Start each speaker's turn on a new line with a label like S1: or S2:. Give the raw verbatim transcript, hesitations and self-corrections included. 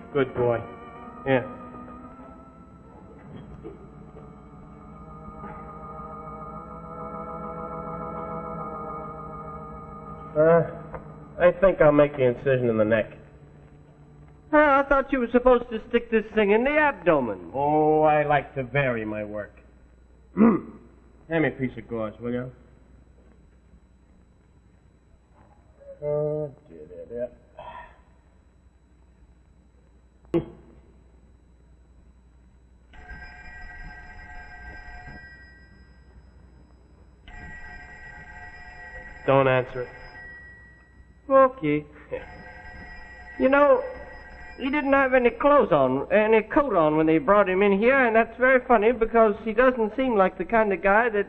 S1: Good boy. Yeah. Uh, I think I'll make the incision in the neck.
S2: Huh, I thought you were supposed to stick this thing in the abdomen.
S1: Oh, I like to vary my work. Hand me a piece of gauze, will you? Oh, dear, dear, dear. Don't answer it.
S2: Okay. You know, he didn't have any clothes on, any coat on when they brought him in here, and that's very funny because he doesn't seem like the kind of guy that